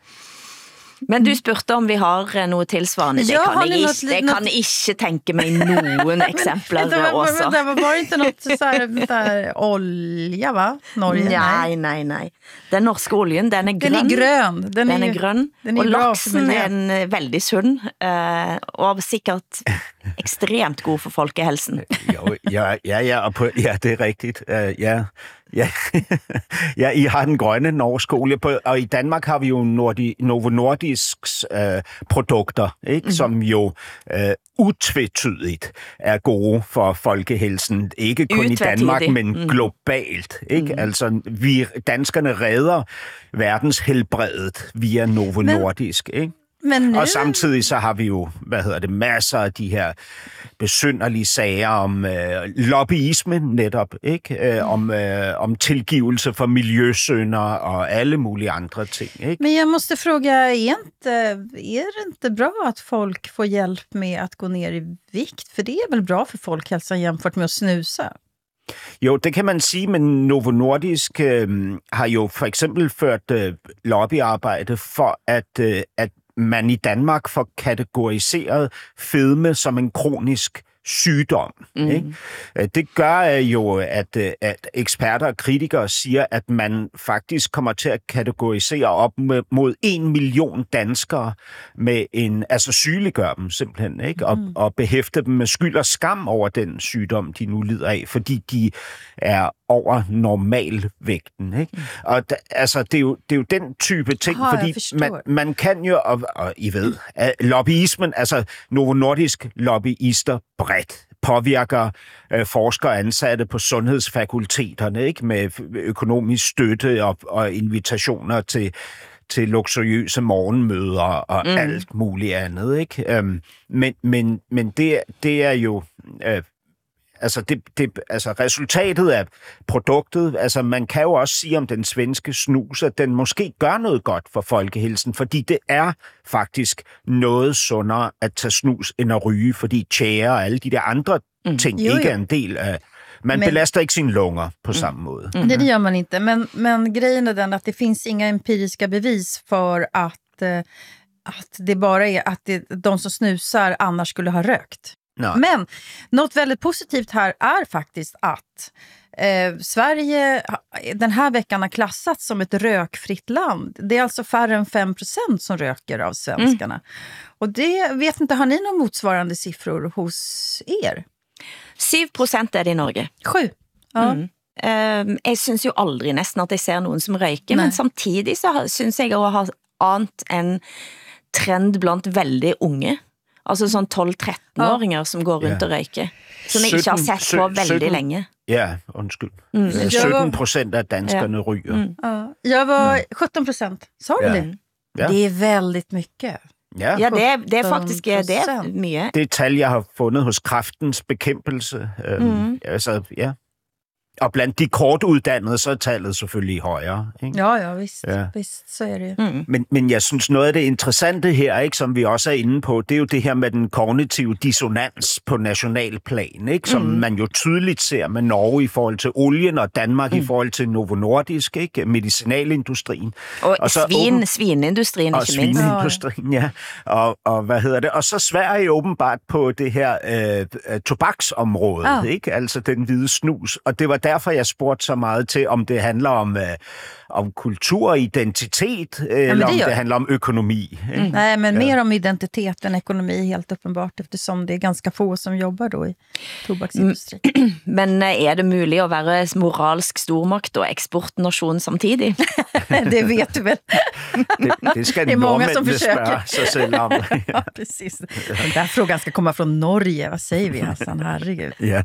Men du spurte om vi har noe tilsvarende. Det kan jeg ikke tenke meg noen eksempler også. Det var bare ikke noe sånn olja, va? Norge? Nei. Den norske oljen, den er grønn. Den er grønn. Og laksen er veldig sunn, og sikkert ekstremt god for folkehelsen. Ja, det er rigtigt. Ja, I har den grønne norske olie på, og i Danmark har vi jo Novo Nordisks produkter, ikke? Som jo utvetydigt er gode for folkehelsen. Ikke kun i Danmark, men globalt. Ikke? Altså, danskerne redder verdens helbredet via Novo Nordisk, ikke? Og samtidig så har vi jo, masser af de her besynderlige sager om lobbyisme netop, ikke? Om tilgivelse for miljøsynder og alle mulige andre ting, ikke? Men jag måste fråga, är det inte bra att folk får hjälp med att gå ner i vikt? För det är väl bra för folkhälsan jämfört med att snusa? Jo, det kan man sige, men Novo Nordisk har jo for eksempel ført lobbyarbejde for, at man i Danmark får kategoriseret fedme som en kronisk sygdom. Ikke? Det gør jo, at eksperter og kritikere siger, at man faktisk kommer til at kategorisere op mod 1 million danskere med sygeliggøre dem simpelthen, ikke? Og behæfte dem med skyld og skam over den sygdom, de nu lider af, fordi de er over normalvægten, ikke? Og det er jo den type ting, fordi man kan jo, og I ved, lobbyismen, Novo Nordisk lobbyister bredt påvirker forskere ansatte på sundhedsfakulteterne, ikke? Med økonomisk støtte og invitationer til luksuriøse morgenmøder og alt muligt andet, ikke? Men det er jo resultatet af produktet, man kan jo også sige om den svenske snus, at den måske gør noget godt for folkehelsen, fordi det er faktisk noget sundere at tage snus end at ryge, fordi tjære og alle de der andre ting ikke er en del af... Man belaster ikke sine lunger på samme måde. Det gör man inte. Men grejen är den att det finns inga empiriska bevis för att det bara är att de som snusar annars skulle ha rökt. Nej. Men något väldigt positivt här är faktiskt att Sverige den här veckan har klassats som ett rökfritt land. Det är alltså färre än 5% som röker av svenskarna. Och det, vet inte, har ni några motsvarande siffror hos er? 7% er det i Norge. 7? Ja. Jeg synes jo aldri nesten at jeg ser noen som røyker, men samtidig så synes jeg å ha ant en trend blant veldig unge. Altså sånn 12-13-åringer som går rundt og røyker. Som jeg ikke har sett på veldig länge. Ja, undskyld. 17% av danskerne ryger. Jag var 17%. Sa du det? Ja. Det är väldigt mycket. Ja, det er faktisk det er mye. Det tal, jeg har fundet hos Kræftens Bekæmpelse. Altså, ja. Og blandt de kortuddannede, så er tallet selvfølgelig højere. Ikke? Ja, visst. Ja. Visst, så er det. Men jeg synes, noget af det interessante her, ikke, som vi også er inde på, det er jo det her med den kognitive dissonans på nationalplan, ikke, som man jo tydeligt ser med Norge i forhold til olien, og Danmark i forhold til Novo Nordisk, ikke, medicinalindustrien. Og svineindustrien, og ikke mindst. Svineindustrien, ja. Og hvad hedder det? Og så Sverige åbenbart på det her tobaksområde, ikke? Altså den hvide snus. Og det var derfor, jeg spurgte så meget til, om det handler om kultur og identitet, eller om det handler om økonomi. Nej, men mer om identitet än ekonomi, helt uppenbart, eftersom det är ganska få som jobbar då i tobaksindustrin. Men er det muligt at være moralsk stormakt og eksportnation samtidig? Det vet du väl. Det skal det är många som nordmændene försöker. spørge sig selv om. Ja, precis. Den där frågan ska komma från Norge. Vad säger vi, Hassan? Herregud. Ja.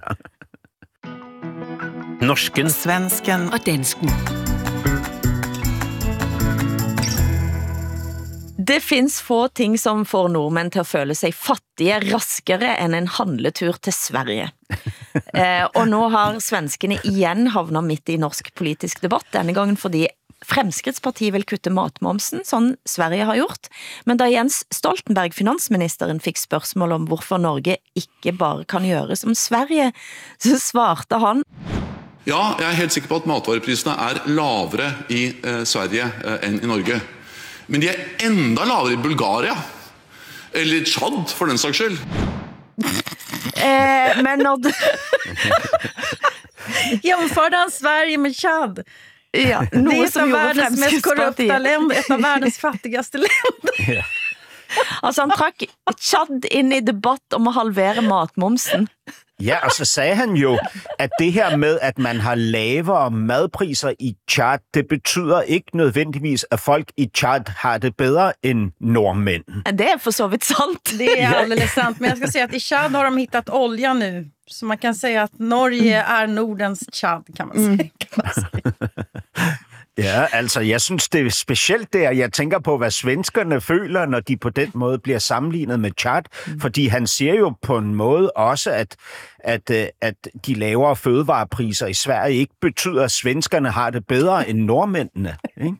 Norsken, svensken og dansken. Det finns få ting som får nordmenn til at føle sig fattige raskere end en handletur til Sverige. Og nå har svenskene igen havnet midt i norsk politisk debatt, denne gangen fordi Fremskrittspartiet vil kutte matmomsen, sånn Sverige har gjort. Men da Jens Stoltenberg, finansministeren, fikk spørsmål om hvorfor Norge ikke bare kan gjøre som Sverige, så svarte han: Ja, jeg er helt sikker på at matvareprisene er lavere i Sverige enn i Norge. Men de er enda lavere i Bulgaria. Eller i Tchad, for den slags skyld. Men når du... Jämförde han Sverige med Tchad? Ja, det är ett av världens mest korrupta länder, ett av världens fattigaste länder. Ja. Altså han trakk Tchad ind i debatt om at halvere matmomsen. Ja, og så sagde han jo, at det her med, at man har lavere madpriser i Tchad, det betyder ikke nødvendigvis, at folk i Tchad har det bedre end nordmænd. Det er for så vidt sant. Det är alldeles sant, men jag ska säga att i Tchad har de hittat olja nu. Så man kan säga att Norge är Nordens Tchad, kan man säga. Ja, altså jeg synes, det er specielt der. Jeg tænker på, hvad svenskerne føler, når de på den måde bliver sammenlignet med Tchad. Fordi han siger jo på en måde også, at de lavere fødevarepriser i Sverige ikke betyder, at svenskerne har det bedre end nordmændene. Ikke?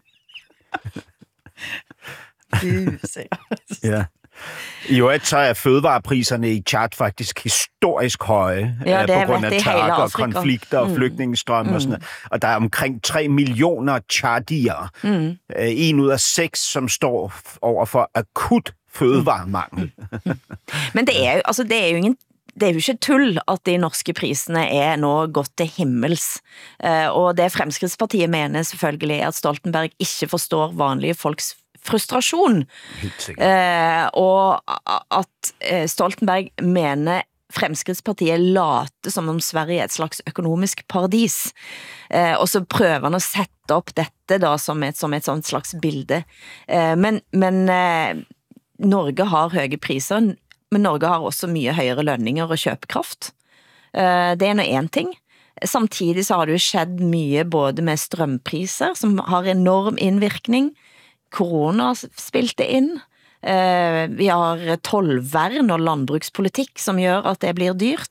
Ja. I øvrigt så er fødevarepriserne i Tchad faktisk historisk høje, på grund af tørke og konflikter og flygtningestrømme og sådan noget. Og der er omkring 3 millioner tchadier. 1 ud af 6, som står over for akut fødevaremangel. Men det er jo, altså det er jo ingen... Det er jo ikke tull at de norske prisene er nå gått til himmels. Og det Fremskrittspartiet mener selvfølgelig er at Stoltenberg ikke forstår vanlige folks frustrasjon. Og at Stoltenberg mener Fremskrittspartiet late som om Sverige er et slags økonomisk paradis. Og så prøver han å sette opp dette da som et sånt slags bilde. Men Norge har høye priser, men Norge har også mye høyere lønninger og kjøpekraft. Det er nå en ting. Samtidig så har det jo skjedd mye både med strømpriser, som har enorm innvirkning. Corona spilte inn. Vi har tollvern og landbrukspolitikk som gjør at det blir dyrt.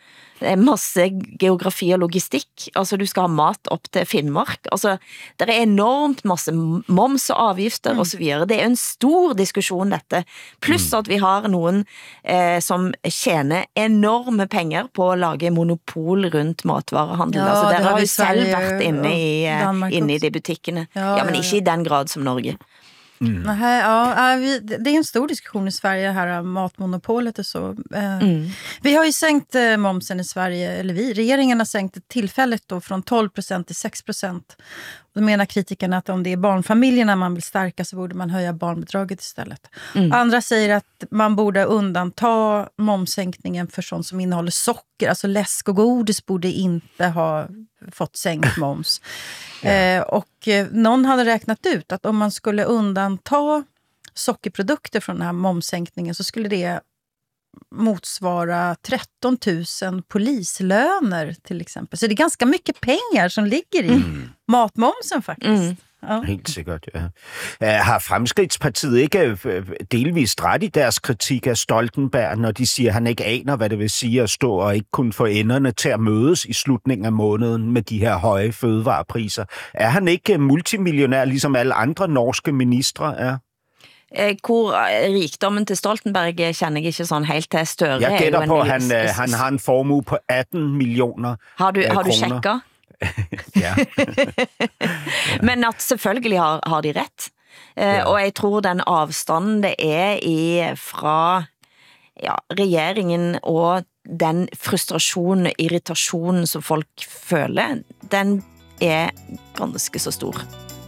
Det er masse geografi og logistikk, altså du skal ha mat opp til Finnmark, altså det er enormt masse moms og avgifter og så videre. Det er en stor diskusjon dette, pluss at vi har noen som tjener enorme penger på å lage monopol rundt matvarehandel. Ja, altså det dere har har vi jo selv Sverige vært inne Danmark i också. de butikkene. Ja, Ja, men ja, ikke i den grad som Norge. Nej, det är en stor diskussion i Sverige, det här matmonopolet och så. Vi har ju sänkt momsen i Sverige, eller regeringen har sänkt det tillfälligt då från 12% till 6%. Då menar kritikerna att om det är barnfamiljerna man vill stärka så borde man höja barnbidraget istället. Andra säger att man borde undanta momssänkningen för sånt som innehåller socker. Alltså läsk och godis borde inte ha fått sänkt moms. Och någon hade räknat ut att om man skulle undanta sockerprodukter från den här momssänkningen så skulle det motsvara 13 000 polislöner till exempel. Så det är ganska mycket pengar som ligger i matmomsen faktiskt. Ja. Helt sikkert, ja. Har Fremskridtspartiet ikke delvist ret i deres kritik af Stoltenberg, når de siger, at han ikke aner, hvad det vil sige at stå og ikke kunne få enderne til at mødes i slutningen af måneden med de her høje fødevarepriser? Er han ikke multimillionær, ligesom alle andre norske ministre er? Hvor rikdommen til Stoltenberg kjenner jeg ikke sånn helt til. Støre Jeg gætter på, at en han har en formue på 18 millioner Har du kroner. sjekket? Ja. Men at selvfølgelig har de rett. Og jeg tror den avstanden det er fra regjeringen og den frustrasjonen og irritasjonen som folk føler, den er ganske så stor.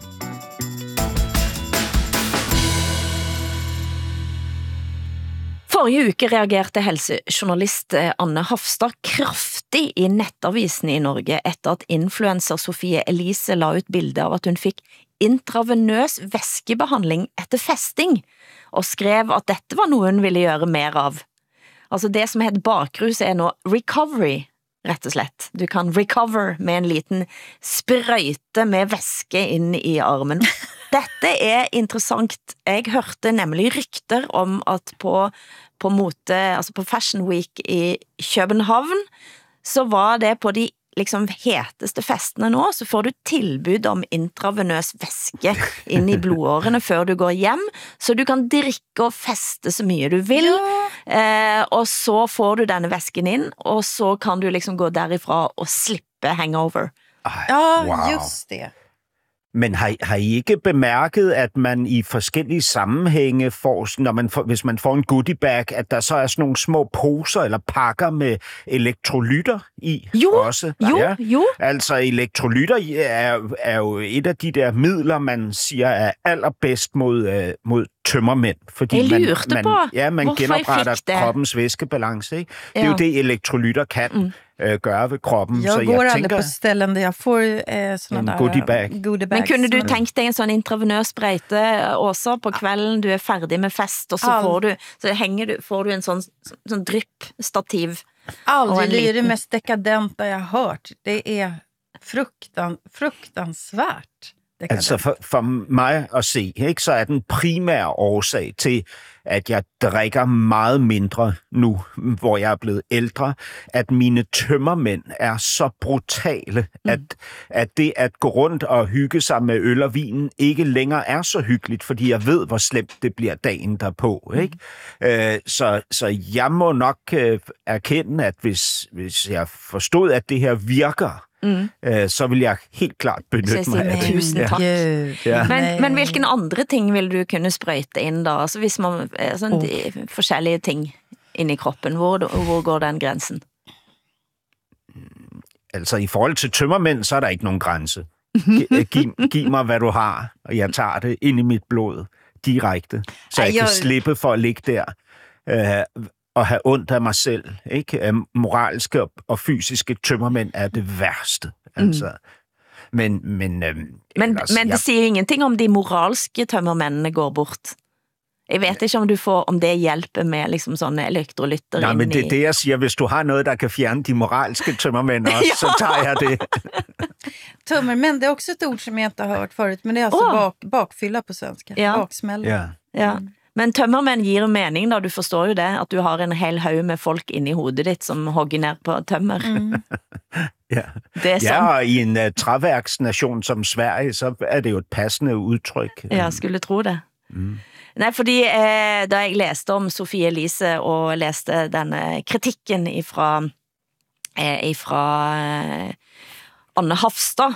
Forrige uke reagerte helsejournalist Anne Hafstad kraftig i nettavisen i Norge etter at influencer Sofie Elise la ut bilde av at hun fikk intravenøs væskebehandling etter festing, og skrev at dette var noe hun ville gjøre mer av. Altså det som heter bakrus er nå recovery, rett og slett. Du kan recover med en liten sprøyte med væske inn i armen. Dette er interessant. Jeg hørte nemlig rykter om at på mote, altså på Fashion Week i København, så var det på de liksom heteste festene nå, så får du tilbud om intravenøs væske inn i blodårene før du går hjem, så du kan drikke og feste så mye du vil, og så får du denne væsken inn, og så kan du liksom gå derifra og slippe hangover. Ja, just det. Men har I ikke bemærket, at man i forskellige sammenhænge får, hvis man får en goodiebag, at der så er sådan nogle små poser eller pakker med elektrolytter i også? Jo. Altså elektrolytter er jo et af de der midler, man siger er allerbedst mod tømmermænd. Fordi man genopretter kroppens væskebalance. Ikke? Det er jo det, elektrolytter kan. Gøre ved kroppen. Jag går aldrig på ställen där jag får såna där goodiebags. Men kunne du tenkt deg en sånn intravenøs sprøyte også på kvelden du er ferdig med fest, og så får du en sånn dryppstativ? Aldrig, det är det mest dekadenta jag har hört. Det är fruktansvärt. Altså for mig at se, ikke, så er den primære årsag til, at jeg drikker meget mindre nu, hvor jeg er blevet ældre, at mine tømmermænd er så brutale, at det at gå rundt og hygge sig med øl og vin ikke længere er så hyggeligt, fordi jeg ved, hvor slemt det bliver dagen derpå. Ikke? Så jeg må nok erkende, at hvis jeg forstod, at det her virker, så vil jeg helt klart benytte mig af det. Tusen takk. Ja. Men hvilken andre ting vil du kunne sprøjte inn da? Altså hvis man de forskjellige ting inn i kroppen, hvor går den grænsen? Altså i forhold til tømmermænd, så er der ikke nogen grænse. Giv mig, hvad du har, og jeg tager det ind i mit blod direkte, så jeg kan slippe for at ligge der og have ondt af mig selv. Ikke? Moralske og fysiske tømmermænd er det værste. Altså. Men det siger jo ingenting om de moralske tømmermændene går bort. Jeg vet ikke om det hjælper med liksom sånne elektrolytter. Nej, men det er det, jeg siger. Hvis du har noget, der kan fjerne de moralske tømmermænd også, så tager jeg det. Tømmermænd, det er også et ord som jeg ikke har hørt förut, men det er altså bakfylla på svenska. Baksmälla. Ja. Men tømmermenn gir mening da, du forstår jo det, at du har en hel haug med folk inne i hodet ditt som hogger ned på tømmer. Ja. Det er Ja, sånn. og i en træværksnation som Sverige, så er det jo et passende udtryk. Ja, skulle tro det. Nej, fordi da jeg læste om Sofie Elise og læste denne kritikken ifra Anne Hafstad,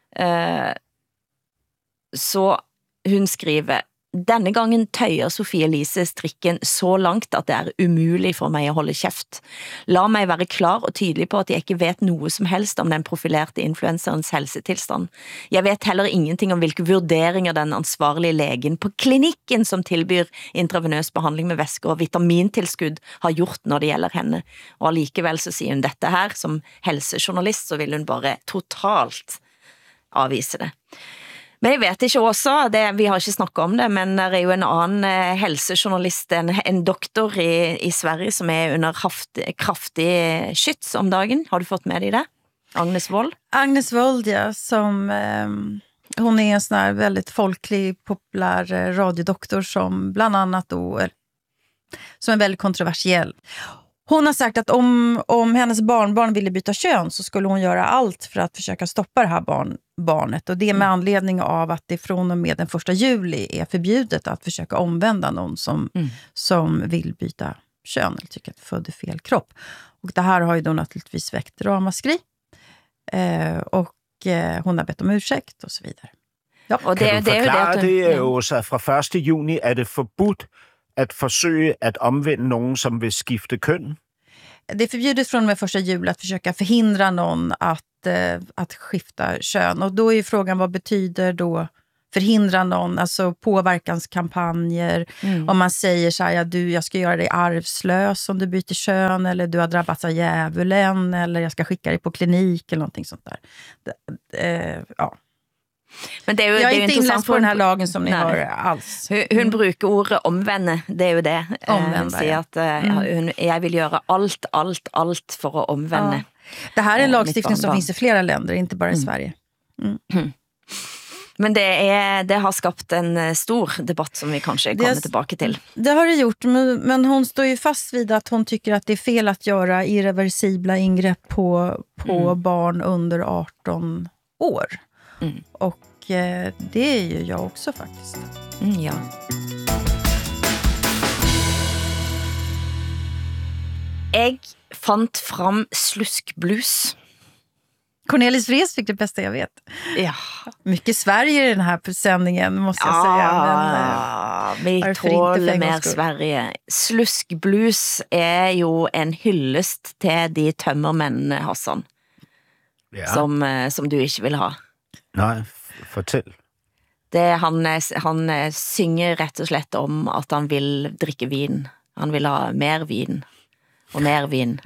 så hun skriver: Denne gangen tøyer Sofie Elise strikken så langt at det er umulig for meg å holde kjeft. La meg være klar og tydelig på at jeg ikke vet noe som helst om den profilerte influencerens helsetilstand. Jeg vet heller ingenting om hvilke vurderinger den ansvarlige legen på klinikken som tilbyr intravenøs behandling med væske og vitamintilskudd har gjort når det gjelder henne. Og allikevel så sier hun dette her, som helsejournalist så vil hun bare totalt avvise det. Men jeg vet ikke også, vi har ikke snakket om det, men det er jo en annen helsejournalist, en doktor i Sverige som er under kraftig skyts om dagen. Har du fått med dig det? Agnes Wold? Agnes Wold, ja, som hon är en sån här väldigt folklig, populär radiodoktor som bland annat då, som är väldigt kontroversiell. Hon har sagt att om hennes barnbarn ville byta kön så skulle hon göra allt för att försöka stoppa det här barnet. Och det är med anledning av att det från och med den 1 juli är förbjudet att försöka omvända någon som vill byta kön eller tycker att född i fel kropp. Och det här har ju då naturligtvis väckt ramaskri. Och hon har bett om ursäkt och så vidare. Ja. Kan du forklare det, Åsa? Fra 1. juni er det forbudt at forsøge at omvende nogen, som vil skifte køn? Det är förbjudet från och med 1 juli att försöka förhindra någon att skifta kön. Och då är frågan, vad betyder då förhindra någon? Alltså påverkanskampanjer. Om man säger så här, jag ska göra dig arvslös om du byter kön. Eller du har drabbats av djävulen. Eller jag ska skicka dig på klinik eller någonting sånt där. Ja. Men det er jo, jeg er det er ikke innlæst på den her lagen som ni har alls. Hun bruker ordet omvende, det er jo det. Hun sier at jeg vil gjøre alt for å omvende. Ja. Det här är en lagstiftning som finns i flera länder, inte bara i Sverige. Men det har skapt en stor debatt som vi kanske kommer tillbaka till. Det har det gjort, men hon står ju fast vid att hon tycker att det är fel att göra irreversibla ingrepp på barn under 18 år. Och det är ju jag också faktiskt. Ja. Jag fant fram sluskblus. Cornelis Vrees fick det bästa jag vet. Ja. Mycket Sverige i den här sändningen måste jag säga. Men, vi tåler mer Sverige. Sluskblus är ju en hyllest till de tømmermennene, Hassan. Ja. Som du inte vill ha. Nej, fortæl. Han synger rett og slett om at han vil drikke vin. Han vil ha mer vin. Og mer vin.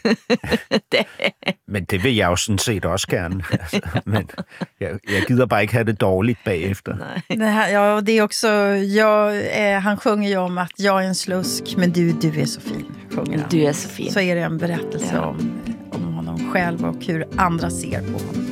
Men det vil jeg jo sådan set også gerne. Men jeg gider bare ikke have det dårligt bagefter. Ja, det är också, han sjunger ju om att jag är en slusk, men du är så fin. Du är så fin. Så är det en berättelse om honom själv och hur andra ser på honom.